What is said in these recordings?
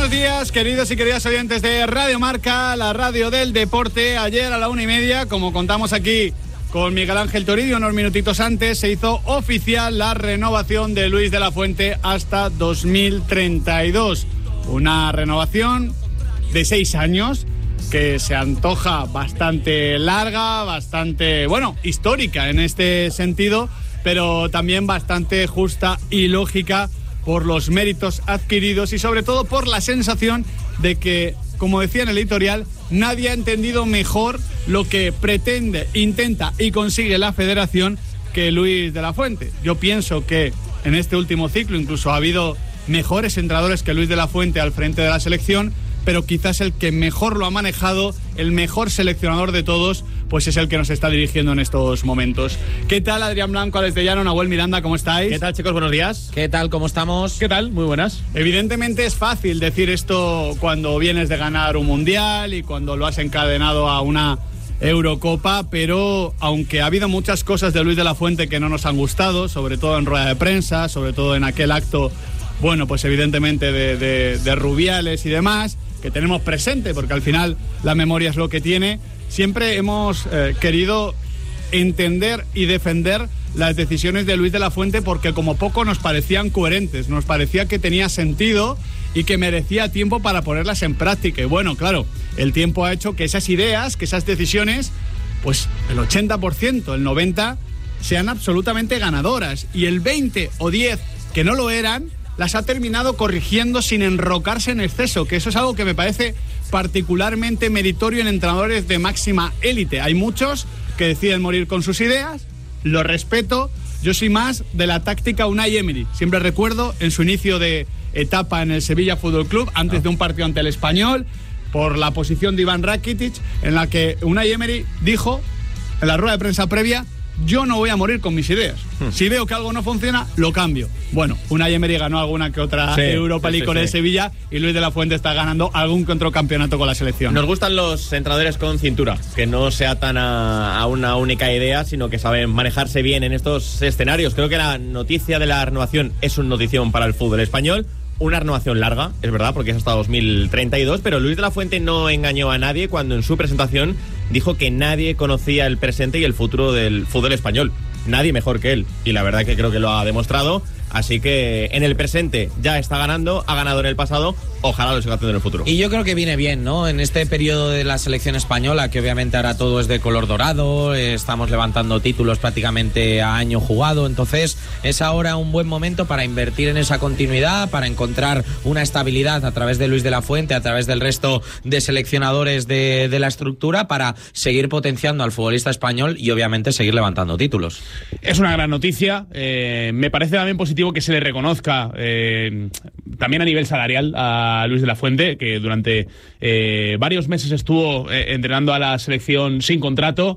buenos días, queridos y queridas oyentes de Radio Marca, la radio del deporte. Ayer a la 1:30, como contamos aquí con Miguel Ángel Toribio unos minutitos antes, se hizo oficial la renovación de Luis de la Fuente hasta 2032. Una renovación de 6 años que se antoja bastante larga, bastante, histórica en este sentido, pero también bastante justa y lógica por los méritos adquiridos y sobre todo por la sensación de que, como decía en el editorial, nadie ha entendido mejor lo que pretende, intenta y consigue la federación que Luis de la Fuente. Yo pienso que en este último ciclo incluso ha habido mejores entrenadores que Luis de la Fuente al frente de la selección, pero quizás el que mejor lo ha manejado, el mejor seleccionador de todos, pues es el que nos está dirigiendo en estos momentos. ¿Qué tal, Adrián Blanco, Alex de Llano, Nahuel Miranda, cómo estáis? ¿Qué tal, chicos? Buenos días. ¿Qué tal? ¿Cómo estamos? ¿Qué tal? Muy buenas. Evidentemente es fácil decir esto cuando vienes de ganar un mundial y cuando lo has encadenado a una Eurocopa, pero aunque ha habido muchas cosas de Luis de la Fuente que no nos han gustado, sobre todo en rueda de prensa, sobre todo en aquel acto, pues evidentemente de Rubiales y demás, que tenemos presente, porque al final la memoria es lo que tiene, siempre hemos querido entender y defender las decisiones de Luis de la Fuente porque como poco nos parecían coherentes, nos parecía que tenía sentido y que merecía tiempo para ponerlas en práctica. Y bueno, claro, el tiempo ha hecho que esas ideas, que esas decisiones, pues el 80%, el 90% sean absolutamente ganadoras, y el 20 o 10 que no lo eran, las ha terminado corrigiendo sin enrocarse en exceso, que eso es algo que me parece particularmente meritorio en entrenadores de máxima élite. Hay muchos que deciden morir con sus ideas, lo respeto. Yo soy más de la táctica Unai Emery. Siempre recuerdo en su inicio de etapa en el Sevilla Fútbol Club, antes de un partido ante el Español, por la posición de Iván Rakitic, en la que Unai Emery dijo, en la rueda de prensa previa: yo no voy a morir con mis ideas. Si veo que algo no funciona, lo cambio. Bueno, Unai Emery ganó alguna que otra Europa League con el Sevilla, y Luis de la Fuente está ganando algún que otro campeonato con la selección. Nos gustan los entrenadores con cintura, que no se atan a una única idea, sino que saben manejarse bien en estos escenarios. Creo que la noticia de la renovación es una notición para el fútbol español. Una renovación larga, es verdad, porque es hasta 2032, pero Luis de la Fuente no engañó a nadie cuando en su presentación dijo que nadie conocía el presente y el futuro del fútbol español. Nadie mejor que él, y la verdad que creo que lo ha demostrado. Así que en el presente ya está ganando, ha ganado en el pasado, ojalá lo siga haciendo en el futuro. Y yo creo que viene bien, ¿no? En este periodo de la selección española, que obviamente ahora todo es de color dorado, estamos levantando títulos prácticamente a año jugado, entonces es ahora un buen momento para invertir en esa continuidad, para encontrar una estabilidad a través de Luis de la Fuente, a través del resto de seleccionadores de la estructura, para seguir potenciando al futbolista español y obviamente seguir levantando títulos. Es una gran noticia, me parece también positivo que se le reconozca también a nivel salarial a Luis de la Fuente, que durante varios meses estuvo entrenando a la selección sin contrato.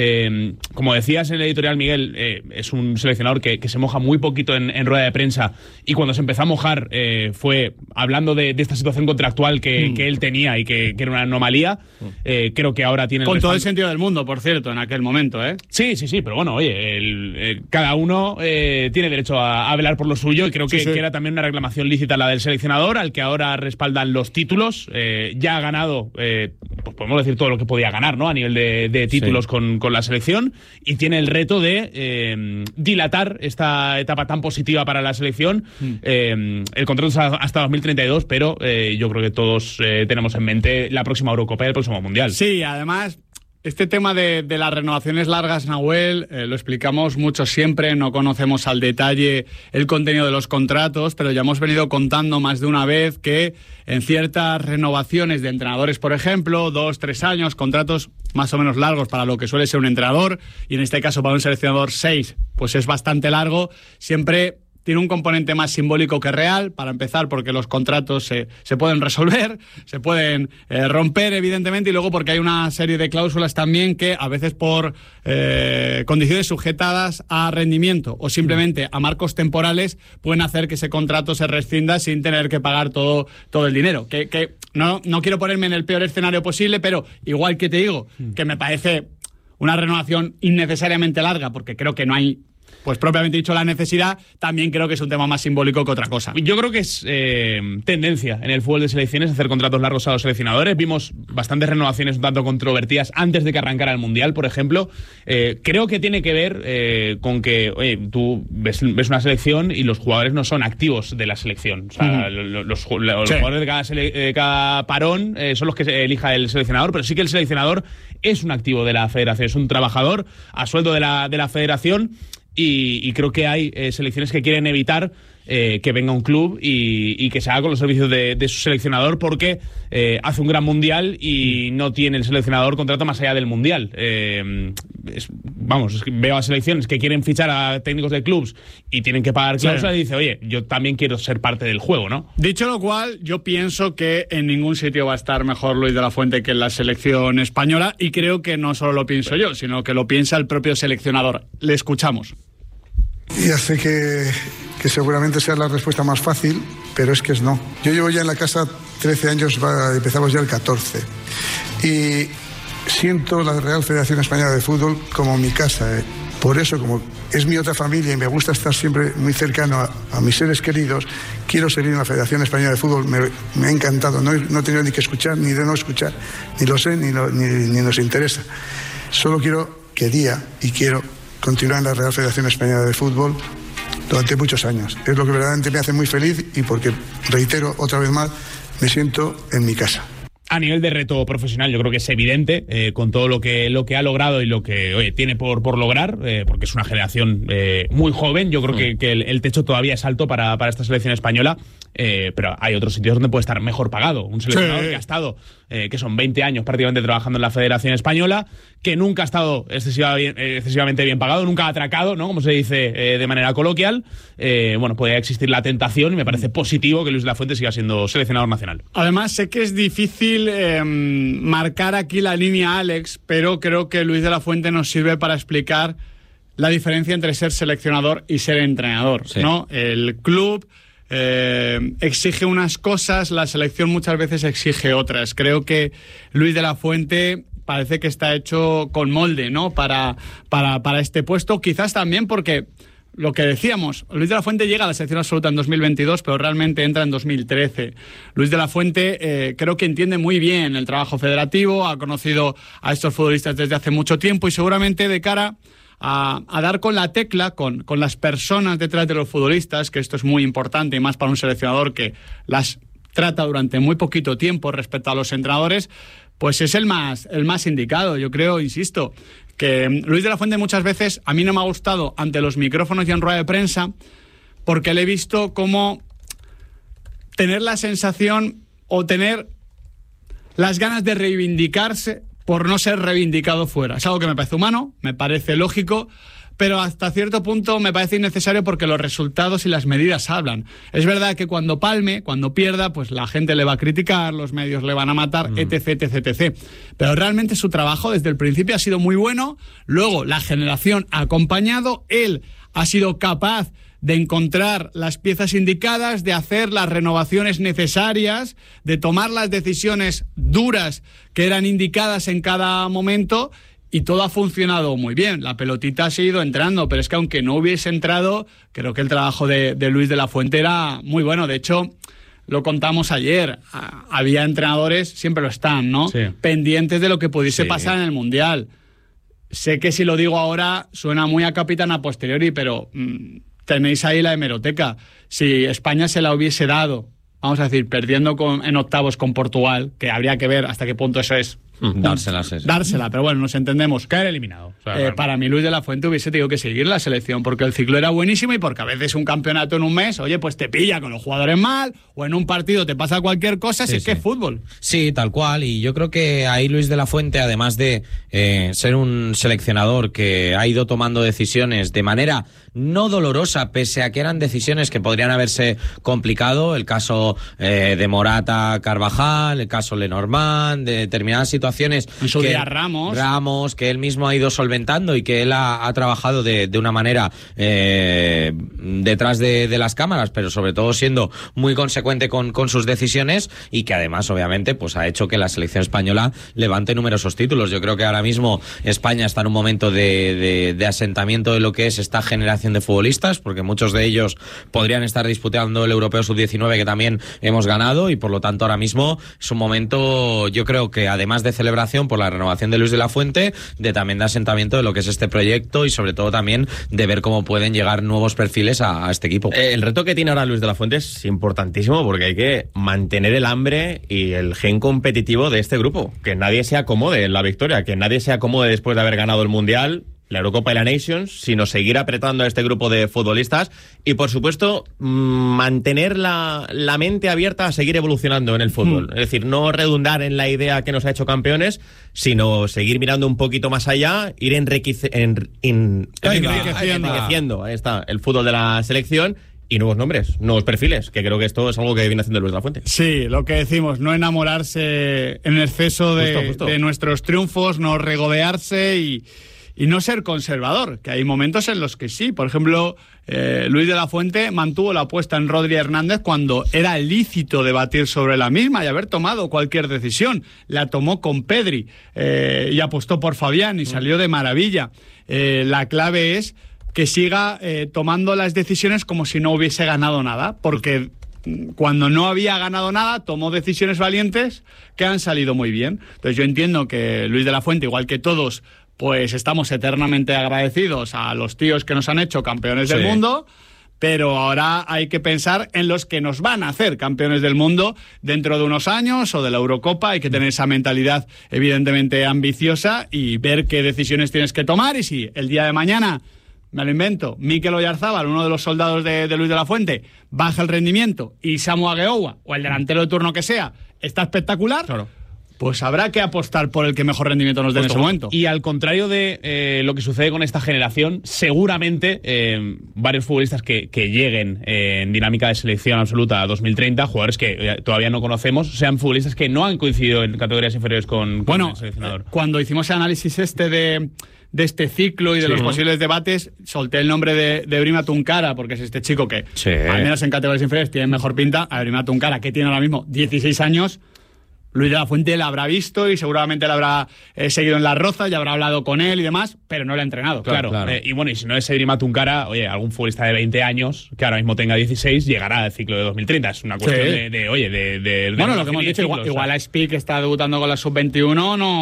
Como decías en el editorial, Miguel, es un seleccionador que se moja muy poquito en rueda de prensa, y cuando se empezó a mojar fue hablando de esta situación contractual que él tenía y que era una anomalía. Creo que ahora tiene... Con todo el sentido del mundo, por cierto, en aquel momento, ¿eh? Sí, pero bueno, oye, cada uno tiene derecho a velar por lo suyo, y creo que era también una reclamación lícita la del seleccionador, al que ahora respaldan los títulos. Ya ha ganado, pues podemos decir, todo lo que podía ganar, ¿no? A nivel de títulos con la selección, y tiene el reto de dilatar esta etapa tan positiva para la selección. El contrato es hasta 2032, pero yo creo que todos tenemos en mente la próxima Eurocopa y el próximo Mundial. Sí, además, este tema de las renovaciones largas, Nahuel, lo explicamos mucho siempre, no conocemos al detalle el contenido de los contratos, pero ya hemos venido contando más de una vez que en ciertas renovaciones de entrenadores, por ejemplo, 2-3 años, contratos más o menos largos para lo que suele ser un entrenador, y en este caso para un seleccionador 6, pues es bastante largo, siempre tiene un componente más simbólico que real, para empezar porque los contratos se pueden resolver, se pueden romper evidentemente, y luego porque hay una serie de cláusulas también que a veces por condiciones sujetadas a rendimiento o simplemente a marcos temporales pueden hacer que ese contrato se rescinda sin tener que pagar todo el dinero. Que no quiero ponerme en el peor escenario posible, pero igual que te digo que me parece una renovación innecesariamente larga, porque creo que no hay pues propiamente dicho la necesidad, también creo que es un tema más simbólico que otra cosa. Yo creo que es tendencia en el fútbol de selecciones hacer contratos largos a los seleccionadores. Vimos bastantes renovaciones un tanto controvertidas antes de que arrancara el Mundial, por ejemplo. Creo que tiene que ver con que tú ves una selección y los jugadores no son activos de la selección. O sea, los jugadores de cada parón son los que elija el seleccionador, pero sí que el seleccionador es un activo de la federación, es un trabajador a sueldo de la federación, y creo que hay selecciones que quieren evitar que venga un club y que se haga con los servicios de su seleccionador, porque hace un gran mundial y no tiene el seleccionador contrato más allá del mundial. Veo a selecciones que quieren fichar a técnicos de clubs y tienen que pagar cláusulas, y dice, oye, yo también quiero ser parte del juego, ¿no? Dicho lo cual, yo pienso que en ningún sitio va a estar mejor Luis de la Fuente que en la selección española, y creo que no solo lo pienso yo, sino que lo piensa el propio seleccionador. Le escuchamos. Ya sé que seguramente sea la respuesta más fácil, pero es que es no. Yo llevo ya en la casa 13 años, empezamos ya el 14. Y siento la Real Federación Española de Fútbol como mi casa. Por eso, como es mi otra familia y me gusta estar siempre muy cercano a mis seres queridos, quiero seguir en la Federación Española de Fútbol. Me ha encantado. No he tenido ni que escuchar, ni de no escuchar. Ni lo sé, ni nos interesa. Solo quiero continuar en la Real Federación Española de Fútbol durante muchos años. Es lo que verdaderamente me hace muy feliz, y porque, reitero otra vez más, me siento en mi casa. A nivel de reto profesional, yo creo que es evidente, con todo lo que ha logrado y lo que tiene por lograr, porque es una generación muy joven. Yo creo que el techo todavía es alto para esta selección española, pero hay otros sitios donde puede estar mejor pagado. Un seleccionador que ha estado, que son 20 años prácticamente trabajando en la Federación Española, que nunca ha estado excesivamente bien pagado, nunca ha atracado, ¿no?, como se dice de manera coloquial. Puede existir la tentación, y me parece positivo que Luis de la Fuente siga siendo seleccionador nacional. Además, sé que es difícil marcar aquí la línea, Alex, pero creo que Luis de la Fuente nos sirve para explicar la diferencia entre ser seleccionador y ser entrenador, ¿no? El club exige unas cosas, la selección muchas veces exige otras. Creo que Luis de la Fuente parece que está hecho con molde, ¿no?, para este puesto, quizás también porque lo que decíamos, Luis de la Fuente llega a la selección absoluta en 2022, pero realmente entra en 2013. Luis de la Fuente creo que entiende muy bien el trabajo federativo, ha conocido a estos futbolistas desde hace mucho tiempo, y seguramente de cara a dar con la tecla, con las personas detrás de los futbolistas, que esto es muy importante, y más para un seleccionador que las trata durante muy poquito tiempo respecto a los entrenadores, pues es el más indicado. Yo creo, insisto, que Luis de la Fuente muchas veces a mí no me ha gustado ante los micrófonos y en rueda de prensa, porque le he visto como tener la sensación o tener las ganas de reivindicarse por no ser reivindicado fuera. Es algo que me parece humano, me parece lógico, pero hasta cierto punto me parece innecesario, porque los resultados y las medidas hablan. Es verdad que cuando palme, cuando pierda, pues la gente le va a criticar, los medios le van a matar, etc. Pero realmente su trabajo desde el principio ha sido muy bueno. Luego la generación ha acompañado, él ha sido capaz de encontrar las piezas indicadas, de hacer las renovaciones necesarias, de tomar las decisiones duras que eran indicadas en cada momento, y todo ha funcionado muy bien. La pelotita ha seguido entrando, pero es que aunque no hubiese entrado, creo que el trabajo de Luis de la Fuente era muy bueno. De hecho, lo contamos ayer, había entrenadores, siempre lo están, ¿no?, pendientes de lo que pudiese pasar en el Mundial. Sé que si lo digo ahora suena muy a capitán a posteriori, pero tenéis ahí la hemeroteca. Si España se la hubiese dado, vamos a decir, perdiendo en octavos con Portugal, que habría que ver hasta qué punto eso es dársela, pero bueno, nos entendemos. Caer eliminado. O sea, para mí Luis de la Fuente hubiese tenido que seguir la selección, porque el ciclo era buenísimo, y porque a veces un campeonato en un mes, oye, pues te pilla con los jugadores mal, o en un partido te pasa cualquier cosa, si es que es fútbol. Sí, tal cual, y yo creo que ahí Luis de la Fuente, además de ser un seleccionador que ha ido tomando decisiones de manera no dolorosa, pese a que eran decisiones que podrían haberse complicado, el caso de Morata Carvajal, el caso Lenormand, de determinadas situaciones situaciones en su día Ramos, que él mismo ha ido solventando y que él ha trabajado de una manera detrás de las cámaras, pero sobre todo siendo muy consecuente con sus decisiones, y que además obviamente pues ha hecho que la selección española levante numerosos títulos. Yo creo que ahora mismo España está en un momento de asentamiento de lo que es esta generación de futbolistas, porque muchos de ellos podrían estar disputando el Europeo Sub-19, que también hemos ganado, y por lo tanto ahora mismo es un momento, yo creo que además de celebración por la renovación de Luis de la Fuente, de también de asentamiento de lo que es este proyecto, y sobre todo también de ver cómo pueden llegar nuevos perfiles a este equipo. El reto que tiene ahora Luis de la Fuente es importantísimo, porque hay que mantener el hambre y el gen competitivo de este grupo, que nadie se acomode en la victoria, que nadie se acomode después de haber ganado el Mundial, la Eurocopa y la Nations, sino seguir apretando a este grupo de futbolistas y, por supuesto, mantener la mente abierta a seguir evolucionando en el fútbol. Es decir, no redundar en la idea que nos ha hecho campeones, sino seguir mirando un poquito más allá, ir enriqueciendo, ahí está, el fútbol de la selección. Y nuevos nombres, nuevos perfiles, que creo que esto es algo que viene haciendo Luis de la Fuente. Sí, lo que decimos, no enamorarse en exceso de nuestros triunfos, no regodearse y no ser conservador, que hay momentos en los que sí. Por ejemplo, Luis de la Fuente mantuvo la apuesta en Rodri Hernández cuando era lícito debatir sobre la misma y haber tomado cualquier decisión. La tomó con Pedri y apostó por Fabián y salió de maravilla. La clave es que siga tomando las decisiones como si no hubiese ganado nada, porque cuando no había ganado nada tomó decisiones valientes que han salido muy bien. Entonces yo entiendo que Luis de la Fuente, igual que todos, pues estamos eternamente agradecidos a los tíos que nos han hecho campeones del mundo, pero ahora hay que pensar en los que nos van a hacer campeones del mundo dentro de unos años o de la Eurocopa. Hay que tener esa mentalidad evidentemente ambiciosa y ver qué decisiones tienes que tomar, y si el día de mañana, me lo invento, Mikel Oyarzábal, uno de los soldados de Luis de la Fuente, baja el rendimiento y Samu Agueoua, o el delantero de turno que sea, está espectacular, claro, pues habrá que apostar por el que mejor rendimiento nos dé en ese momento. Y al contrario de lo que sucede con esta generación, seguramente varios futbolistas que lleguen en dinámica de selección absoluta a 2030, jugadores que todavía no conocemos, sean futbolistas que no han coincidido en categorías inferiores con el seleccionador. Cuando hicimos el análisis de este ciclo y de los posibles debates, solté el nombre de Brima Tunkara, porque es este chico que, al menos en categorías inferiores, tiene mejor pinta. A Brima Tunkara, que tiene ahora mismo 16 años, Luis de la Fuente la habrá visto y seguramente la habrá seguido en las rozas y habrá hablado con él y demás, pero no lo ha entrenado. Claro. Y bueno, y si no es Brima Tunkara, oye, algún futbolista de 20 años que ahora mismo tenga 16 llegará al ciclo de 2030. Es una cuestión de bueno, lo que hemos dicho, igual a Speak, que está debutando con la Sub-21,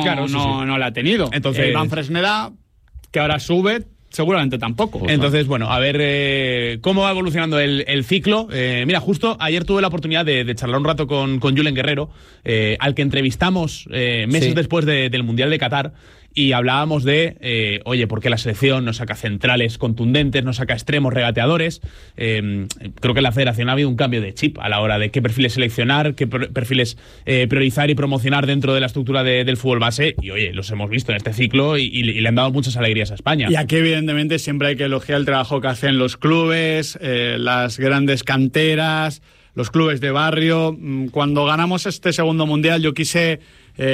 no la ha tenido. Entonces, Iván Fresneda, que ahora sube, seguramente tampoco. Entonces, bueno, a ver cómo va evolucionando el ciclo. Mira, justo ayer tuve la oportunidad de charlar un rato con Julen Guerrero, al que entrevistamos meses después del Mundial de Qatar, y hablábamos de, oye, ¿por qué la selección no saca centrales contundentes, no saca extremos regateadores? Creo que en la federación ha habido un cambio de chip a la hora de qué perfiles seleccionar, qué perfiles priorizar y promocionar dentro de la estructura del fútbol base, y oye, los hemos visto en este ciclo y le han dado muchas alegrías a España. Y aquí evidentemente siempre hay que elogiar el trabajo que hacen los clubes, las grandes canteras, los clubes de barrio. Cuando ganamos este segundo mundial, yo quise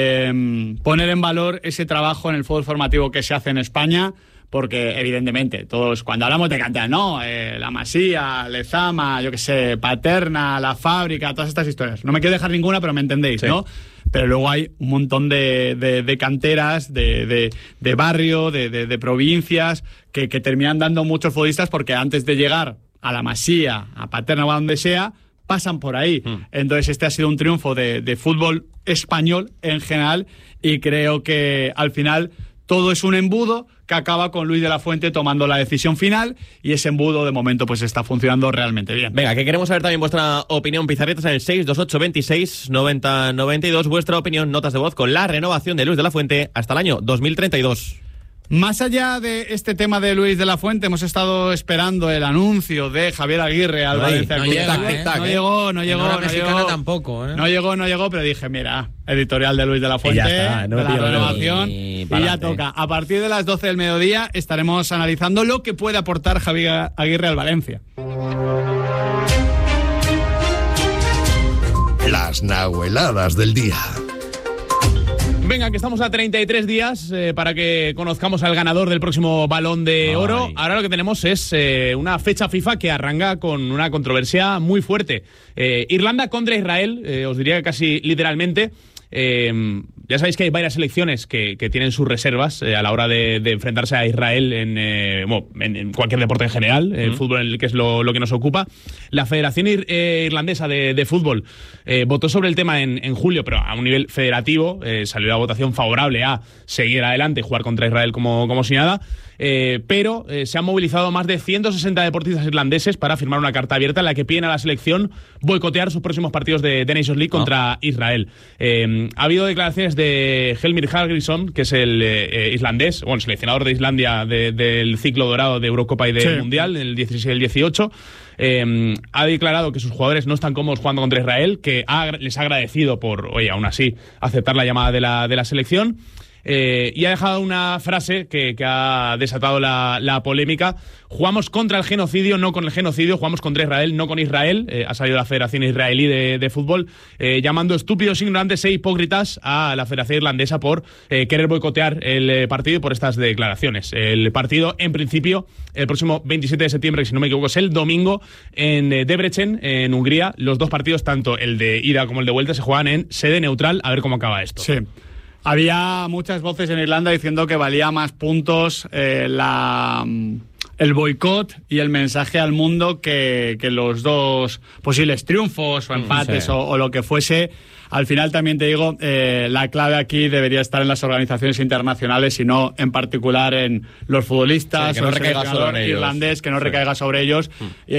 poner en valor ese trabajo en el fútbol formativo que se hace en España, porque evidentemente todos, cuando hablamos de cantera, la Masía, Lezama, yo qué sé, Paterna, La Fábrica, todas estas historias, no me quiero dejar ninguna, pero me entendéis, ¿no? Pero luego hay un montón de canteras, de barrio, de provincias, que terminan dando muchos futbolistas, porque antes de llegar a La Masía, a Paterna o a donde sea, pasan por ahí. Entonces este ha sido un triunfo de fútbol español en general, y creo que al final todo es un embudo que acaba con Luis de la Fuente tomando la decisión final, y ese embudo de momento pues está funcionando realmente bien. Venga, que queremos saber también vuestra opinión, pizarretas en el 628 26 90 92, vuestra opinión, notas de voz con la renovación de Luis de la Fuente hasta el año 2032. Más allá de este tema de Luis de la Fuente, hemos estado esperando el anuncio de Javier Aguirre al Valencia. No llegó tampoco. No llegó, pero dije, mira, editorial de Luis de la Fuente, de la renovación, y ya toca. A partir de las 12 del mediodía estaremos analizando lo que puede aportar Javier Aguirre al Valencia. Las nahueladas del día. Venga, que estamos a 33 días para que conozcamos al ganador del próximo Balón de Oro. Ahora lo que tenemos es una fecha FIFA que arranca con una controversia muy fuerte. Irlanda contra Israel, os diría que casi literalmente. Ya sabéis que hay varias selecciones que tienen sus reservas a la hora de enfrentarse a Israel en cualquier deporte en general, el fútbol, que es lo que nos ocupa. La Federación Irlandesa de Fútbol votó sobre el tema en julio, pero a un nivel federativo. Salió la votación favorable a seguir adelante y jugar contra Israel como si nada. Pero se han movilizado más de 160 deportistas irlandeses para firmar una carta abierta en la que piden a la selección boicotear sus próximos partidos de Nations League contra Israel. Ha habido declaraciones de Helmir Hallgrímsson, que es el islandés, el seleccionador de Islandia del ciclo dorado de Eurocopa y del Mundial, el 16 y el 18. Ha declarado que sus jugadores no están cómodos jugando contra Israel, que les ha agradecido por, aún así, aceptar la llamada de la selección. Y ha dejado una frase que ha desatado la polémica. Jugamos contra el genocidio, no con el genocidio. Jugamos contra Israel, no con Israel. Ha salido la Federación Israelí de Fútbol llamando estúpidos, ignorantes e hipócritas a la Federación Irlandesa por querer boicotear el partido y por estas declaraciones. El partido, en principio, el próximo 27 de septiembre, que si no me equivoco es el domingo, en Debrecen, en Hungría. Los dos partidos, tanto el de ida como el de vuelta, se juegan en sede neutral. A ver cómo acaba esto. Sí. Había muchas voces en Irlanda diciendo que valía más puntos el boicot y el mensaje al mundo que los dos posibles triunfos o empates o lo que fuese. Al final también te digo, la clave aquí debería estar en las organizaciones internacionales y no en particular en los futbolistas, que no recaiga sobre ellos. Irlandés, que no recaiga sobre ellos.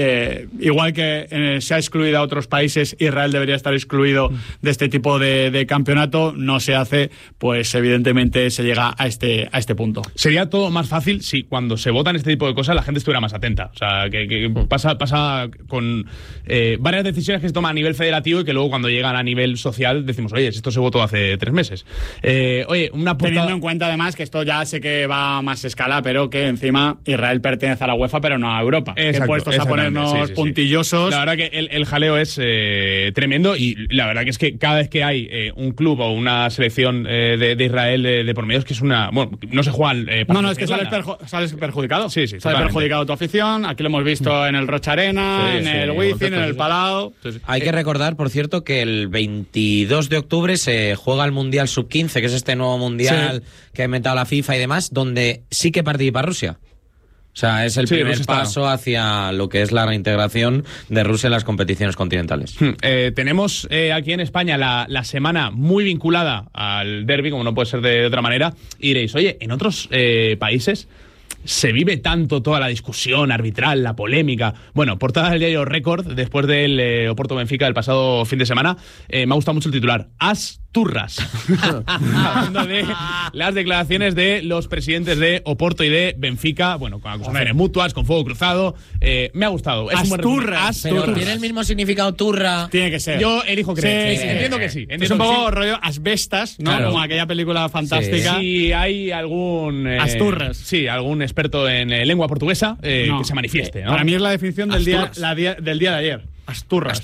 Igual que se ha excluido a otros países, Israel debería estar excluido de este tipo de campeonato. No se hace, pues evidentemente se llega a este punto. Sería todo más fácil si cuando se votan este tipo de cosas la gente estuviera más atenta. O sea, que pasa con varias decisiones que se toman a nivel federativo y que luego cuando llegan a nivel social decimos, oye, esto se votó hace 3 meses. Teniendo en cuenta además que esto ya sé que va a más escala, pero que encima Israel pertenece a la UEFA, pero no a Europa. Exacto, que puestos a ponernos puntillosos. La verdad que el jaleo es tremendo y la verdad que es que cada vez que hay un club o una selección de Israel de por medio es que es una... Bueno, no se juega... es que sales perjudicado. Sí, sales perjudicado tu afición. Aquí lo hemos visto en el Rocha Arena, en el Wizzing, en el Palau. Hay que recordar, por cierto, que el 22 de octubre se juega el Mundial Sub-15, que es este nuevo Mundial que ha inventado la FIFA y demás, donde sí que participa Rusia. O sea, es el primer paso hacia lo que es la reintegración de Rusia en las competiciones continentales. Tenemos aquí en España la semana muy vinculada al derbi, como no puede ser de otra manera. Y diréis, oye, en otros países se vive tanto toda la discusión arbitral, la polémica. Bueno, portada del diario Record, después del Oporto Benfica del pasado fin de semana, me ha gustado mucho el titular. Turras. Hablando de las declaraciones de los presidentes de Oporto y de Benfica, bueno, con acusaciones mutuas, con fuego cruzado. Me ha gustado. Es Turras. Pero tiene el mismo significado turra. Tiene que ser. Yo elijo creer. Sí. Entiendo que sí. Es un poco rollo asbestas, ¿no? Claro. Como aquella película fantástica. Si hay algún... Asturras. Sí, algún experto en lengua portuguesa que se manifieste, ¿no? Para mí es la definición del día de ayer. Asturras.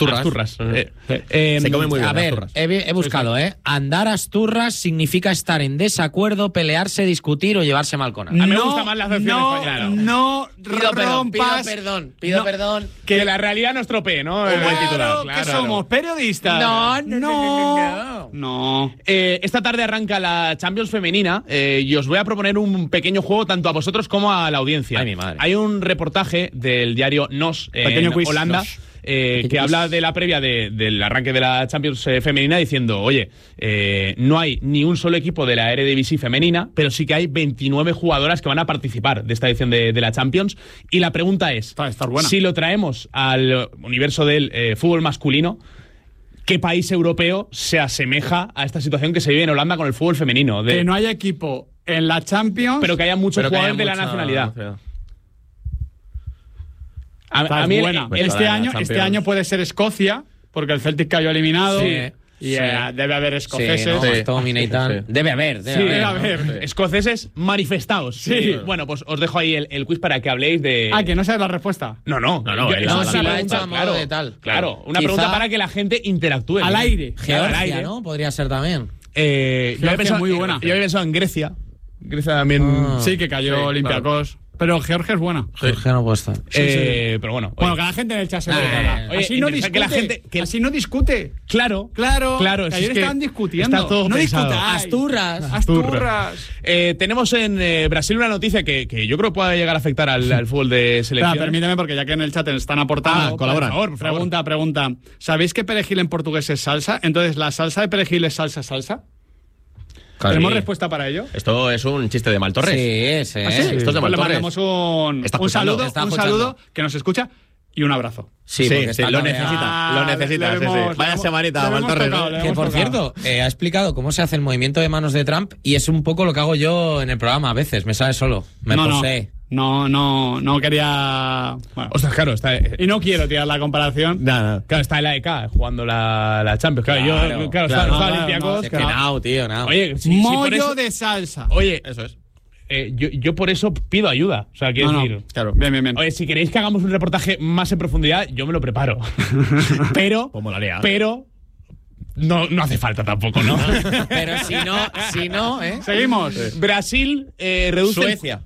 Se come muy bien. A ver, he buscado, andar asturras significa estar en desacuerdo, pelearse, discutir o llevarse mal con alguien. A mí me gusta más la acepción. No rompas. Pido perdón. Que la realidad nos tropee, ¿no? El buen titular. Claro. ¿Qué somos? ¿Periodistas? No. Esta tarde arranca la Champions femenina y os voy a proponer un pequeño juego tanto a vosotros como a la audiencia. Ay, mi madre. Hay un reportaje del diario NOS en Holanda. Que habla de la previa del arranque de la Champions femenina diciendo, oye, no hay ni un solo equipo de la Eredivisie femenina, pero sí que hay 29 jugadoras que van a participar de esta edición de la Champions. Y la pregunta es, si lo traemos al universo del fútbol masculino, ¿qué país europeo se asemeja a esta situación que se vive en Holanda con el fútbol femenino? Que no haya equipo en la Champions, pero que haya muchos jugadores de la nacionalidad. A mí este año puede ser Escocia, porque el Celtic cayó eliminado. Y debe haber escoceses. Debe haber. Escoceses manifestados. Sí. Bueno, pues os dejo ahí el quiz para que habléis de... que no sabes la respuesta. No. Claro, una pregunta para que la gente interactúe. Al aire. Georgia, ¿no? Podría ser también. Yo había pensado, muy buena. Yo había pensado en Grecia. Grecia también. Sí, que cayó Olympiacos. Claro. Pero Georgia es buena. Georgia no puede estar. Pero bueno. Bueno, que la gente en el chat se lo diga. Oye, así no discute. que la gente, así no discute. Claro. Que ayer que estaban discutiendo. Está todo no pensado. discutáis. Asturras. Tenemos en Brasil una noticia que yo creo que puede llegar a afectar al fútbol de selección. Permíteme, porque ya que en el chat están aportando. Colaboran. Por favor. Pregunta. ¿Sabéis que perejil en portugués es salsa? Entonces, ¿la salsa de perejil es salsa? Claro. ¿Tenemos respuesta para ello? Esto es un chiste de Maltorres. Sí. ¿Ah, sí? Esto es de Pues le Maltorres. mandamos un saludo que nos escucha y un abrazo. Sí, lo necesita. Vaya semanita, Maltorres. Que por cierto, ha explicado cómo se hace el movimiento de manos de Trump y es un poco lo que hago yo en el programa a veces. Me sale solo. Me posee. No quería. Bueno. Ostras, claro, está. Y no quiero tirar la comparación. Nada. Claro, está el AEK jugando la Champions. Claro, está Olympiacos. Es que no. Oye, mollo de salsa. Oye, eso es. Yo por eso pido ayuda. O sea, quiero decir. Claro. Bien. Oye, si queréis que hagamos un reportaje más en profundidad, yo me lo preparo. Pero. Como la lea. Pero. No hace falta tampoco, ¿no? Pero si no, ¿eh? Seguimos. Brasil reduce. Suecia.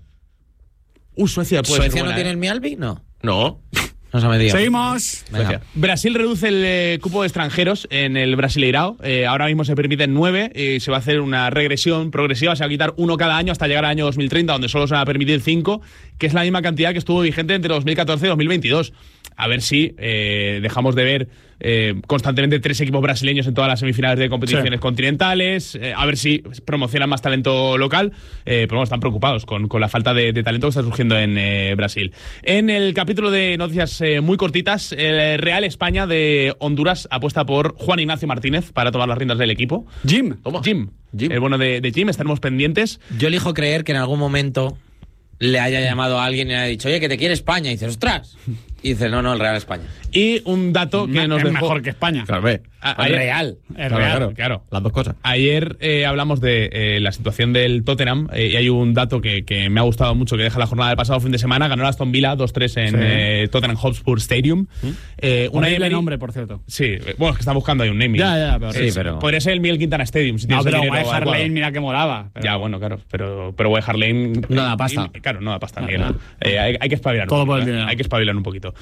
Suecia puede ¿Suecia ser no buena, tiene el Mialbi? No. No. No se me diga. Seguimos. Venga. Brasil reduce el cupo de extranjeros en el Brasileirao. Ahora mismo se permiten 9 y se va a hacer una regresión progresiva. Se va a quitar 1 cada año hasta llegar al año 2030, donde solo se van a permitir 5, que es la misma cantidad que estuvo vigente entre 2014 y 2022. A ver si dejamos de ver constantemente 3 equipos brasileños en todas las semifinales de competiciones continentales. A ver si promocionan más talento local. Pero bueno, están preocupados con la falta de talento que está surgiendo en Brasil. En el capítulo de noticias muy cortitas, el Real España de Honduras apuesta por Juan Ignacio Martínez para tomar las riendas del equipo. Jim. El bueno de Jim, estaremos pendientes. Yo elijo creer que en algún momento le haya llamado a alguien y le haya dicho, oye, que te quiere España. Y dices, ostras. Y dice, no, el Real España. Y un dato que nos es dejó... mejor que España. Claro, ve. El Real. Claro. Las dos cosas. Ayer hablamos de la situación del Tottenham y hay un dato que me ha gustado mucho que deja la jornada del pasado fin de semana. Ganó el Aston Villa 2-3 en Tottenham Hotspur Stadium. Horrible nombre, por cierto. Sí, bueno, es que está buscando ahí un naming. Ya, pero... Sí, pero... Podría ser el Miguel Quintana Stadium. Si no, tienes pero el dinero White Hart adecuado. Lane, mira que molaba. Ya, bueno, claro. Pero White Hart Lane... No da pasta. Claro, no da pasta, Miguel. Hay que espabilar Todo un por poquito. el dinero. Hay que espabilar un poquito.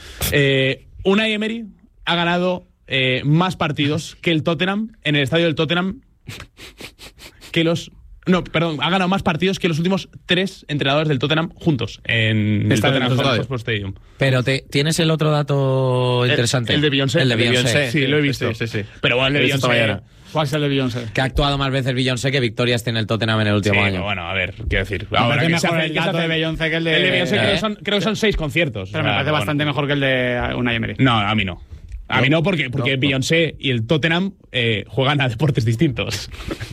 Unai Emery ha ganado más partidos que el Tottenham en el estadio del Tottenham ha ganado más partidos que los últimos 3 entrenadores del Tottenham juntos en el Tottenham Hotspur Stadium. Pero ¿tienes el otro dato interesante? El de Beyoncé. El de Beyoncé. Sí, lo he visto. Sí. Pero bueno, el de Beyoncé... ¿Cuál es el de Beyoncé? Que ha actuado más veces Beyoncé que victorias tiene el Tottenham en el último año. Bueno, a ver, quiero decir. Me Ahora parece que se mejor hace el dato de Beyoncé que el de... El de Beyoncé creo que son 6 conciertos. Pero me parece bastante mejor que el de Unai Emery. No, a mí no. A mí no, porque Beyoncé y el Tottenham juegan a deportes distintos.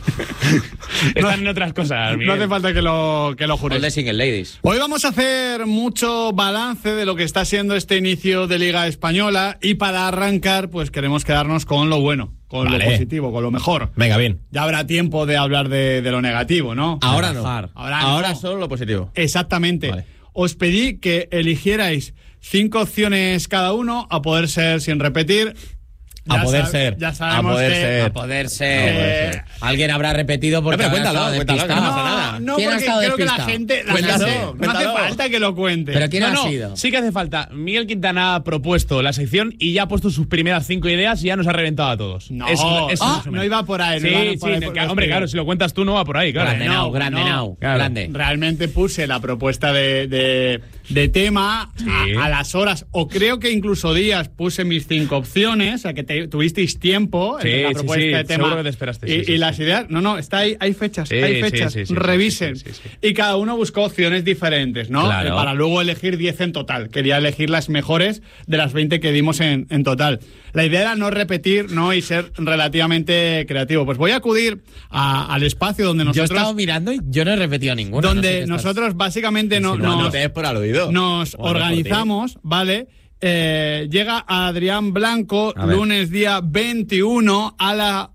Están en otras cosas. No hace falta que lo jures. El de Single Ladies. Hoy vamos a hacer mucho balance de lo que está siendo este inicio de Liga Española y para arrancar, pues queremos quedarnos con lo bueno, con lo positivo, con lo mejor. Venga, bien. Ya habrá tiempo de hablar de lo negativo, ¿no? Ahora no. Ahora no. Solo lo positivo. Exactamente. Vale. Os pedí que eligierais 5 opciones cada uno, a poder ser sin repetir. A poder ser. Ya sabemos A poder ser. Alguien habrá repetido porque No, pero habrá cuéntalo, estado que no despistado. pasa nada. No, ¿Quién ha porque estado creo que la despistado? gente Cuéntalo, no hace falta que lo cuente. ¿Pero quién ha No, sido? sí que hace falta. Miguel Quintana ha propuesto la sección y ya ha puesto sus primeras 5 ideas y ya nos ha reventado a todos. No, Es no iba por ahí. Sí, no iba por ahí, hombre, claro, si lo cuentas tú no va por ahí, claro. Grande. Realmente puse la propuesta de tema a las horas, o creo que incluso días puse mis 5 opciones, o sea que tuvisteis tiempo entre la propuesta de tema seguro que te esperaste. y las ideas. No, está ahí, hay fechas, Sí, revisen. sí. Y cada uno buscó opciones diferentes, ¿no? Claro. Para luego elegir 10 en total. Quería elegir las mejores de las 20 que dimos en total. La idea era no repetir, ¿no? Y ser relativamente creativo. Pues voy a acudir al espacio donde Yo he nosotros... estado mirando y yo no he repetido ninguna. Donde no sé qué nosotros básicamente No te des por al oído. nos organizamos, ¿vale? Llega Adrián Blanco lunes día 21 a la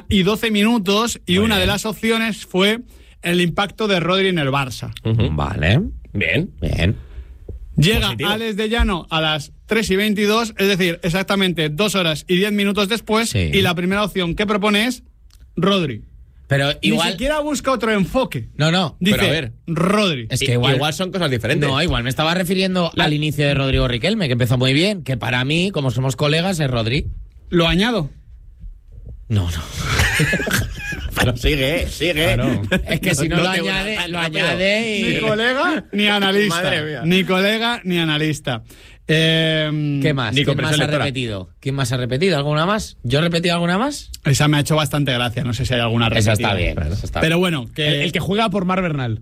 1:12 y una de las opciones fue el impacto de Rodri en el Barça. Vale. Bien. Llega Positivo. Alex de Llano a las 3:22, es decir, exactamente 2 horas y 10 minutos después, Sí. y la primera opción que propone es Rodri. Pero igual... Ni siquiera busca otro enfoque. No, Dice, pero a ver, Rodri. es que igual son cosas diferentes. No, igual me estaba refiriendo al inicio de Rodrigo Riquelme, que empezó muy bien, que para mí, como somos colegas, es Rodri. ¿Lo añado? No. Pero sigue. Claro. Es que si no, lo te añade y... Ni colega ni analista. Madre mía. Ni colega ni analista. ¿Qué más? Ni ¿Quién más ha lectora. repetido? ¿Quién más ha repetido? ¿Alguna más? ¿Yo he repetido alguna más? Esa me ha hecho bastante gracia. No sé si hay alguna repetida. Esa está bien. Esa está Pero bien. bueno, que... El que juega por Mar Bernal.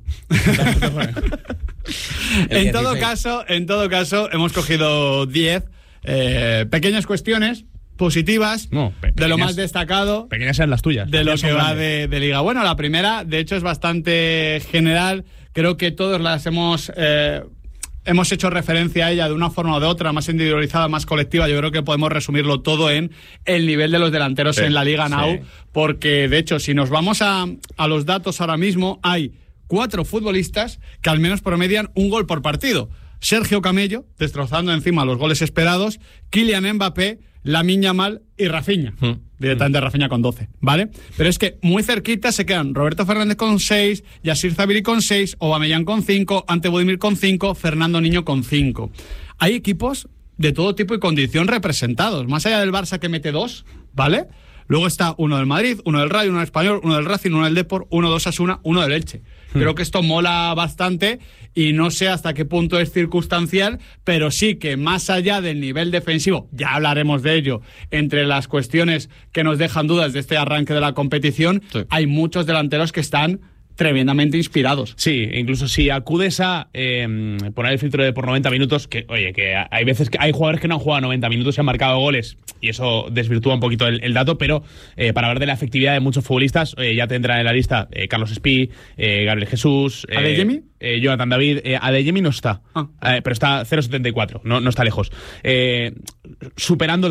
En todo caso, hemos cogido 10 pequeñas cuestiones positivas de lo más destacado. Pequeñas sean las tuyas. De lo Las que son va grandes. de Liga. Bueno, la primera, de hecho, es bastante general. Creo que todos las hemos hecho referencia a ella de una forma o de otra, más individualizada, más colectiva. Yo creo que podemos resumirlo todo en el nivel de los delanteros en la Liga Now, porque, de hecho, si nos vamos a los datos ahora mismo, hay 4 futbolistas que al menos promedian un gol por partido. Sergio Camello, destrozando encima los goles esperados, Kylian Mbappé, Lamine Yamal y Rafinha. Directamente Rafinha con 12, ¿vale? Pero es que muy cerquita se quedan Roberto Fernández con 6, Yacir Zabiri con 6, Aubameyang con 5, Ante Budimir con 5, Fernando Niño con 5. Hay equipos de todo tipo y condición representados, más allá del Barça que mete 2, ¿vale? Luego está uno del Madrid, uno del Rayo, uno del Español, uno del Racing, uno del Depor, uno de Osasuna, uno del Elche. Creo que esto mola bastante y no sé hasta qué punto es circunstancial, pero sí que más allá del nivel defensivo, ya hablaremos de ello, entre las cuestiones que nos dejan dudas de este arranque de la competición, hay muchos delanteros que están tremendamente inspirados. Sí, incluso si acudes a poner el filtro de por 90 minutos, que oye, que hay veces que hay jugadores que no han jugado 90 minutos y han marcado goles, y eso desvirtúa un poquito el dato, pero para hablar de la efectividad de muchos futbolistas, ya tendrán en la lista Carlos Espí, Gabriel Jesús, ¿Adeyemi? Jonathan David. Adeyemi no está, pero está 0,74, no está lejos. Superando el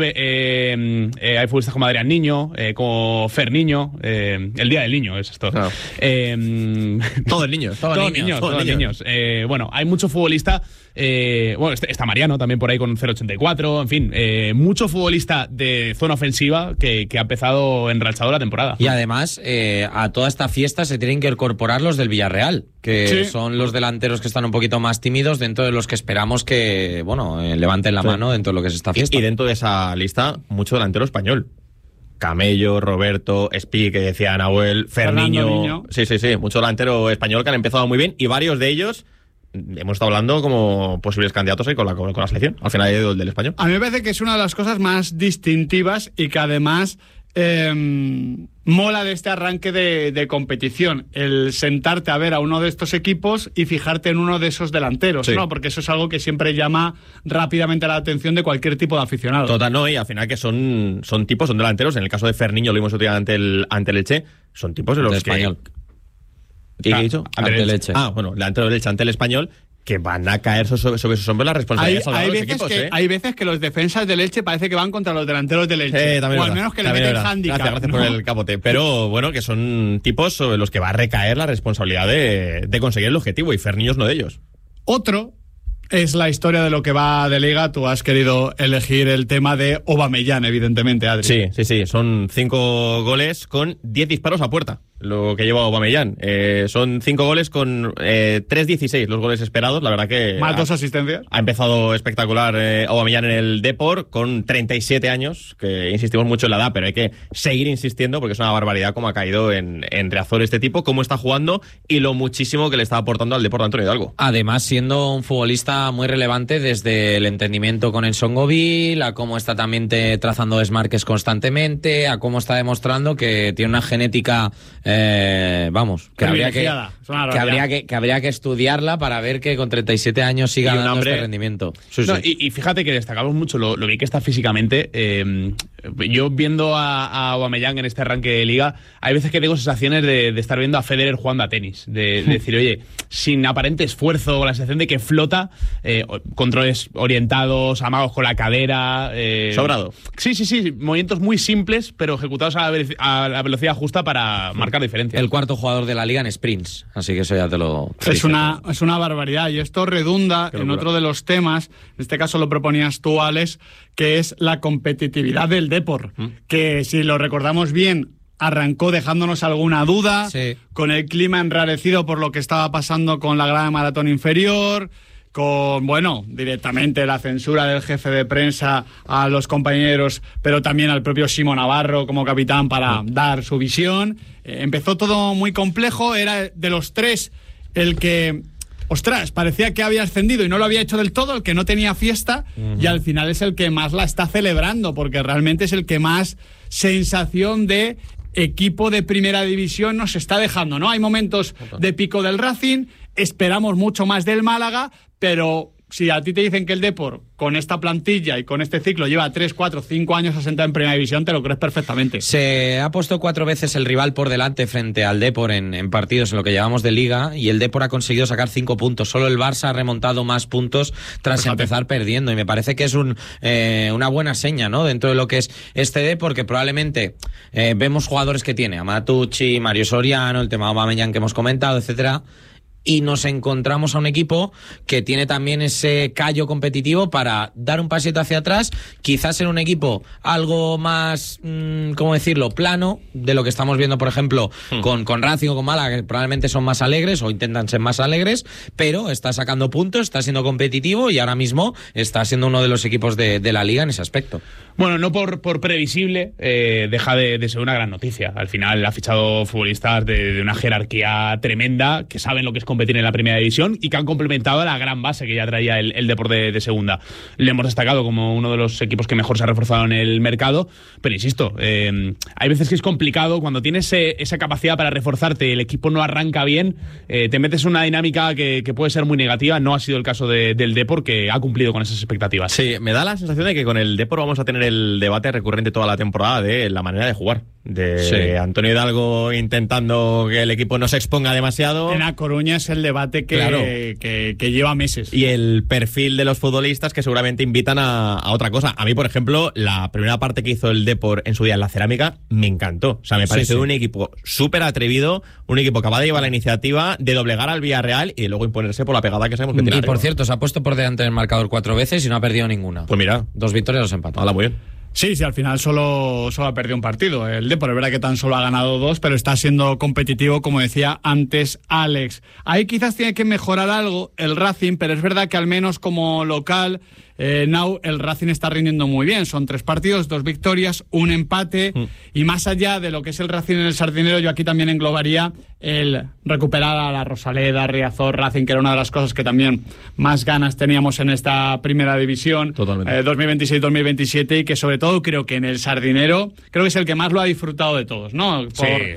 0,9 hay futbolistas como Adrián Niño, como Fer Niño, el Día del Niño es esto. Claro. Todos niños. Todos niños. Bueno, hay mucho futbolista. Bueno, está Mariano también por ahí con 0,84. En fin, mucho futbolista de zona ofensiva que ha empezado enrachado la temporada. Y además, a toda esta fiesta se tienen que incorporar los del Villarreal, que son los delanteros que están un poquito más tímidos dentro de los que esperamos que, bueno, levanten la mano dentro de lo que es esta fiesta. Y dentro de esa lista, mucho delantero español. Camello, Roberto, Espí, que decía Nahuel, Ferniño. Sí, mucho delantero español que han empezado muy bien y varios de ellos hemos estado hablando como posibles candidatos ahí con la selección, al final del español. A mí me parece que es una de las cosas más distintivas y que además mola de este arranque de competición, el sentarte a ver a uno de estos equipos y fijarte en uno de esos delanteros, ¿no? Porque eso es algo que siempre llama rápidamente la atención de cualquier tipo de aficionado. Total, no, y al final que son delanteros, en el caso de Ferniño lo vimos otro día ante el Elche, son tipos de los español. ¿Qué he dicho? Ante el Elche. Bueno, delantero del Elche ante el Español, que van a caer sobre sus hombros las responsabilidades. Hay veces que los defensas del Elche parece que van contra los delanteros del Elche. O al menos que le meten handicap. Gracias por el capote. Pero bueno, que son tipos sobre los que va a recaer la responsabilidad de conseguir el objetivo, y Ferniño es uno de ellos. Otro es la historia de lo que va de Liga. Tú has querido elegir el tema de Aubameyang, evidentemente, Adri. Sí. Son 5 goles con 10 disparos a puerta, lo que lleva Aubameyang. Son 5 goles con 3-16 los goles esperados. La verdad que... Más 2 asistencias. Ha empezado espectacular Aubameyang en el Depor con 37 años, que insistimos mucho en la edad, pero hay que seguir insistiendo porque es una barbaridad cómo ha caído en Riazor este tipo, cómo está jugando y lo muchísimo que le está aportando al Depor de Antonio Hidalgo. Además, siendo un futbolista muy relevante desde el entendimiento con el Songoville, a cómo está también trazando desmarques constantemente, a cómo está demostrando que tiene una genética, que habría que estudiarla para ver que con 37 años siga dando este rendimiento. Y fíjate que destacamos mucho lo bien que está físicamente. Yo viendo a Aubameyang en este arranque de Liga, hay veces que tengo sensaciones de estar viendo a Federer jugando a tenis, de decir, oye, sin aparente esfuerzo, la sensación de que flota, controles orientados, amagos con la cadera. Sobrado. Sí, movimientos muy simples, pero ejecutados a la velocidad justa para marcar diferencia. El cuarto jugador de la Liga en sprints, así que eso ya te lo... Es una barbaridad, y esto redunda en otro de los temas, en este caso lo proponías tú, Alex, que es la competitividad del Depor, que si lo recordamos bien, arrancó dejándonos alguna duda, sí, con el clima enrarecido por lo que estaba pasando con la grada de maratón inferior, con, bueno, directamente la censura del jefe de prensa a los compañeros, pero también al propio Simo Navarro como capitán para dar su visión. Empezó todo muy complejo, era de los tres el que, ostras, parecía que había ascendido y no lo había hecho del todo, el que no tenía fiesta, y al final es el que más la está celebrando, porque realmente es el que más sensación de equipo de primera división nos está dejando, ¿no? Hay momentos de pico del Racing, esperamos mucho más del Málaga, pero si a ti te dicen que el Depor, con esta plantilla y con este ciclo, lleva 3, 4, 5 años asentado en primera división, te lo crees perfectamente. Se ha puesto 4 veces el rival por delante frente al Depor en partidos en lo que llevamos de Liga, y el Depor ha conseguido sacar 5 puntos. Solo el Barça ha remontado más puntos tras empezar perdiendo, y me parece que es una buena seña, ¿no?, dentro de lo que es este Depor, que probablemente vemos jugadores que tiene, Amatucci, Mario Soriano, el tema de Aubameyang que hemos comentado, etcétera, y nos encontramos a un equipo que tiene también ese callo competitivo para dar un pasito hacia atrás, quizás ser un equipo algo más, ¿cómo decirlo?, plano, de lo que estamos viendo, por ejemplo, con Racing o con Málaga, que probablemente son más alegres o intentan ser más alegres, pero está sacando puntos, está siendo competitivo y ahora mismo está siendo uno de los equipos de la Liga en ese aspecto. Bueno, no por previsible, deja de ser una gran noticia. Al final ha fichado futbolistas de una jerarquía tremenda, que saben lo que es competir en la primera división y que han complementado la gran base que ya traía el Depor de segunda. Le hemos destacado como uno de los equipos que mejor se ha reforzado en el mercado, pero insisto, hay veces que es complicado cuando tienes esa capacidad para reforzarte y el equipo no arranca bien, te metes en una dinámica que puede ser muy negativa. No ha sido el caso del Depor, que ha cumplido con esas expectativas. Sí, me da la sensación de que con el Depor vamos a tener el debate recurrente toda la temporada de la manera de jugar. De Antonio Hidalgo intentando que el equipo no se exponga demasiado. En A Coruña es el debate que lleva meses. Y el perfil de los futbolistas que seguramente invitan a otra cosa. A mí, por ejemplo, la primera parte que hizo el Depor en su día en la Cerámica me encantó. O sea, me pareció un equipo súper atrevido, un equipo capaz de llevar la iniciativa, de doblegar al Villarreal y de luego imponerse por la pegada que sabemos que tiene. Y por cierto, se ha puesto por delante del marcador 4 veces y no ha perdido ninguna. Pues mira, 2 victorias, 2 empates. Hola, muy bien. Sí, al final solo ha perdido un partido. El Depor, es verdad que tan solo ha ganado 2, pero está siendo competitivo, como decía antes Alex. Ahí quizás tiene que mejorar algo el Racing, pero es verdad que al menos como local, el Racing está rindiendo muy bien. Son 3 partidos, 2 victorias, 1 empate. Y más allá de lo que es el Racing en el Sardinero, yo aquí también englobaría el recuperar a la Rosaleda, Riazor, Racing, que era una de las cosas que también más ganas teníamos en esta primera división. Totalmente. 2026-2027, y que sobre todo creo que en el Sardinero, creo que es el que más lo ha disfrutado de todos, ¿no?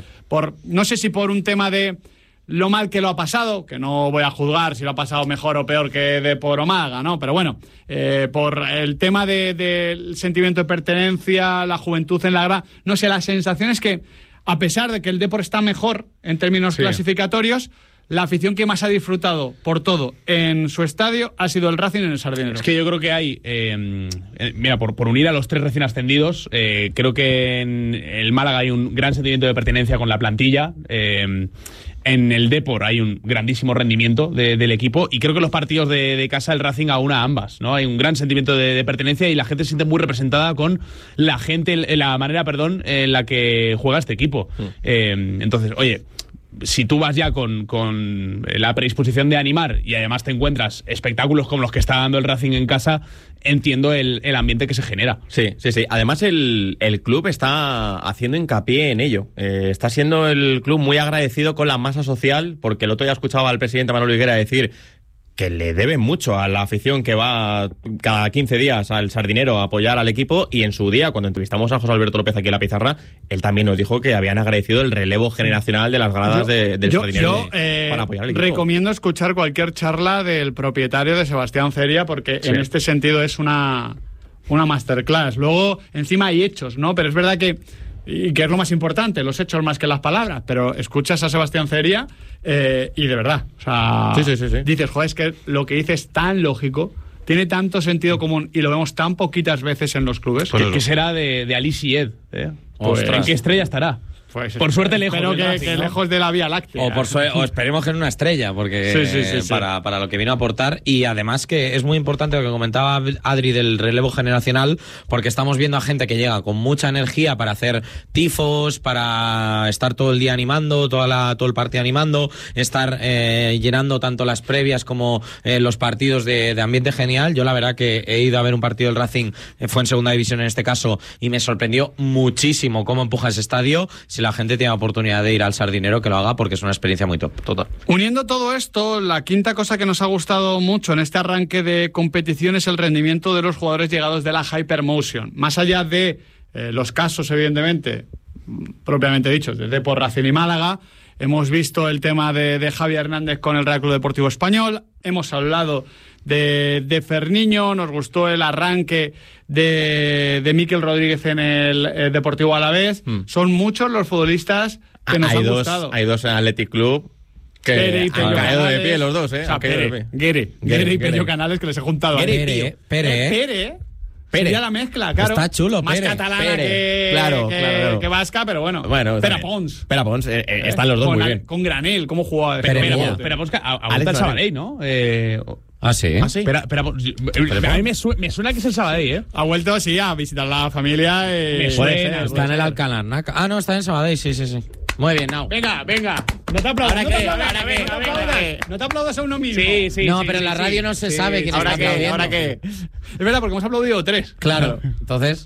No sé si por un tema de lo mal que lo ha pasado, que no voy a juzgar si lo ha pasado mejor o peor que Depor o Málaga, ¿no? Pero bueno, por el tema del sentimiento de pertenencia, la juventud en la grada, no sé, la sensación es que, a pesar de que el Depor está mejor en términos clasificatorios, la afición que más ha disfrutado por todo en su estadio ha sido el Racing en el Sardinero. Es que yo creo que hay, mira, por unir a los 3 recién ascendidos, creo que en el Málaga hay un gran sentimiento de pertenencia con la plantilla. En el Depor hay un grandísimo rendimiento del equipo, y creo que los partidos de casa el Racing aúna ambas, ¿no? Hay un gran sentimiento de pertenencia y la gente se siente muy representada con la manera en la que juega este equipo. Entonces, oye, si tú vas ya con la predisposición de animar y además te encuentras espectáculos como los que está dando el Racing en casa, entiendo el ambiente que se genera. Sí. Además el club está haciendo hincapié en ello. Está siendo el club muy agradecido con la masa social, porque el otro día escuchaba al presidente Manuel Higuera decir que le debe mucho a la afición que va cada 15 días al Sardinero a apoyar al equipo, y en su día, cuando entrevistamos a José Alberto López aquí en La Pizarra, él también nos dijo que habían agradecido el relevo generacional de las gradas del Sardinero para apoyar al equipo. Recomiendo escuchar cualquier charla del propietario, de Sebastián Feria, porque en este sentido es una masterclass. Luego, encima hay hechos, ¿no? Pero es verdad que es lo más importante, los hechos más que las palabras, pero escuchas a Sebastián Feria y de verdad, o sea, dices, joder, es que lo que dice es tan lógico, tiene tanto sentido común y lo vemos tan poquitas veces en los clubes. ¿Qué será de Ali Sied? Pues, ¿en qué estrella estará? Pues por suerte lejos. Espero del Racing, que ¿no? lejos de la Vía Láctea. O esperemos que en una estrella, porque Sí. para lo que vino a aportar. Y además que es muy importante lo que comentaba Adri del relevo generacional, porque estamos viendo a gente que llega con mucha energía para hacer tifos, para estar todo el día animando, todo el partido animando, estar llenando tanto las previas como los partidos de ambiente genial. Yo la verdad que he ido a ver un partido del Racing, fue en segunda división en este caso, y me sorprendió muchísimo cómo empuja ese estadio. Si la gente tiene oportunidad de ir al Sardinero, que lo haga, porque es una experiencia muy top. Total. Uniendo todo esto, la quinta cosa que nos ha gustado mucho en este arranque de competición es el rendimiento de los jugadores llegados de la Hypermotion. Más allá de los casos, evidentemente, propiamente dichos, de Depor, Racing y Málaga, hemos visto el tema de Javi Hernández con el Real Club Deportivo Español, hemos hablado de Ferniño, nos gustó el arranque de Mikel Rodríguez en el Deportivo Alavés. Son muchos los futbolistas que nos han gustado. Hay dos en Athletic Club que Pere y han Pello caído de Canales. pie los dos, O sea, han caído de pie. Guere y Pello Canales, que les he juntado. Pere, Pere. Sería la mezcla, claro. Está chulo, más Pere. catalana Pere. Claro. que vasca, pero bueno. Pera Pons. Pera Pons, están los dos Con muy bien. Con Granel, ¿cómo jugaba? Pero Pons, aguanta el Sabadell, ¿no? Ah, sí. Sí. A mí me suena que es el Sabadell, ¿eh? Ha vuelto, sí, a visitar la familia. Me suena. Está en el Alcalá. No, está en Sabadell, sí. Muy bien, Nau. Venga. No te aplaudas. No te aplaudas a uno mismo. Sí. No, pero en la radio no se sabe quién está aplaudiendo. ¿Ahora qué? Es verdad, porque hemos aplaudido 3. Claro. Entonces,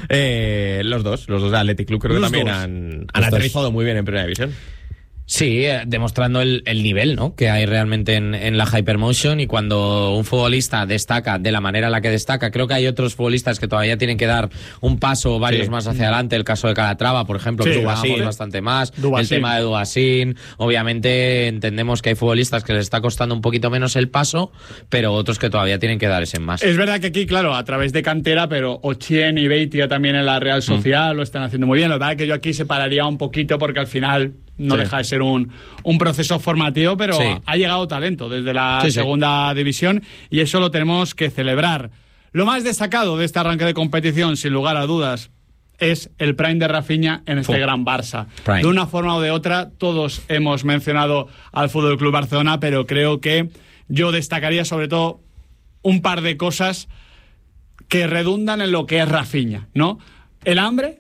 Los dos de Athletic Club creo que Los también dos. han aterrizado muy bien en Primera División. sí, demostrando el nivel, ¿no?, que hay realmente en la Hypermotion. Y cuando un futbolista destaca de la manera en la que destaca, creo que hay otros futbolistas que todavía tienen que dar un paso, varios más hacia adelante. El caso de Calatrava, por ejemplo, que jugamos bastante más. El tema de Dubasín. Obviamente entendemos que hay futbolistas que les está costando un poquito menos el paso, pero otros que todavía tienen que dar ese más. Es verdad que aquí, claro, a través de cantera, pero Ochien y Beitia también en la Real Sociedad lo están haciendo muy bien. La verdad es que yo aquí separaría un poquito porque al final no deja de ser un proceso formativo, pero ha llegado talento desde la segunda división y eso lo tenemos que celebrar. Lo más destacado de este arranque de competición, sin lugar a dudas, es el prime de Rafinha en este gran Barça. Prime. De una forma o de otra, todos hemos mencionado al Fútbol Club Barcelona, pero creo que yo destacaría sobre todo un par de cosas que redundan en lo que es Rafinha, ¿no? El hambre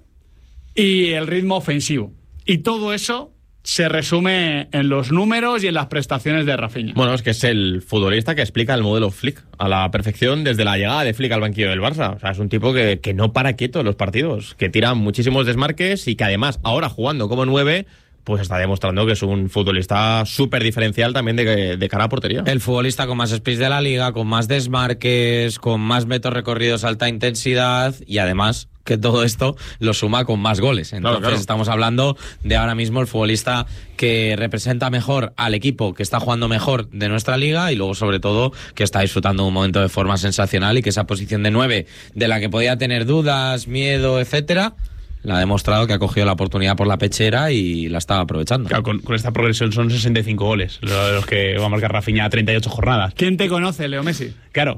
y el ritmo ofensivo. Y todo eso se resume en los números y en las prestaciones de Rafinha. Bueno, es que es el futbolista que explica el modelo Flick a la perfección desde la llegada de Flick al banquillo del Barça. O sea, es un tipo que no para quieto en los partidos, que tira muchísimos desmarques y que además, ahora jugando como 9, pues está demostrando que es un futbolista súper diferencial también de cara a portería. El futbolista con más speed de la liga, con más desmarques, con más metros recorridos a alta intensidad y además que todo esto lo suma con más goles. Entonces claro. Estamos hablando de ahora mismo el futbolista que representa mejor al equipo, que está jugando mejor de nuestra liga y luego sobre todo que está disfrutando de un momento de forma sensacional y que esa posición de 9 de la que podía tener dudas, miedo, etcétera, la ha demostrado que ha cogido la oportunidad por la pechera y la estaba aprovechando. Claro, con esta progresión son 65 goles los que va a marcar Rafinha a 38 jornadas. ¿Quién te conoce, Leo Messi? Claro,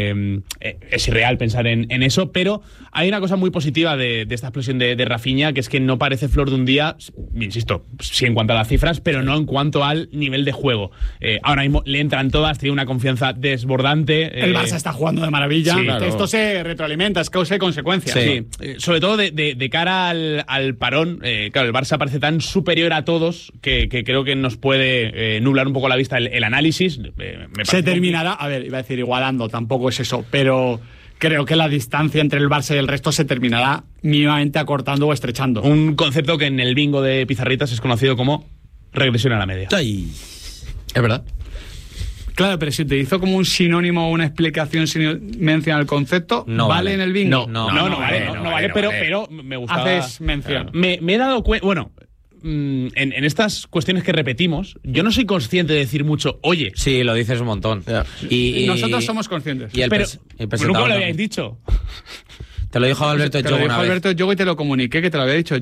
es irreal pensar en eso, pero hay una cosa muy positiva de esta explosión de Rafinha, que es que no parece flor de un día, insisto, sí en cuanto a las cifras, pero no en cuanto al nivel de juego. Ahora mismo le entran todas, tiene una confianza desbordante. El Barça está jugando de maravilla. Sí, claro. Esto se retroalimenta, es causa y consecuencia. Sí. Sobre todo de cara al parón, claro, el Barça parece tan superior a todos que creo que nos puede nublar un poco la vista el análisis. Se terminará, a ver, iba a decir igualando, tampoco es eso, pero creo que la distancia entre el Barça y el resto se terminará mínimamente acortando o estrechando. Un concepto que en el bingo de Pizarritas es conocido como regresión a la media. Es verdad. Claro, pero si utilizó como un sinónimo o una explicación sin mencionar el concepto, No ¿vale en el bingo? No vale, pero me gustaba. Haces mención. Me he dado cuenta, bueno, en estas cuestiones que repetimos, yo no soy consciente de decir mucho, oye. Sí, lo dices un montón. Y nosotros somos conscientes. Y el Pero presentador nunca me lo también. habíais dicho. Te lo dijo Alberto Te lo Yogo dijo una vez. Alberto Yogo y te lo comuniqué que te lo había dicho.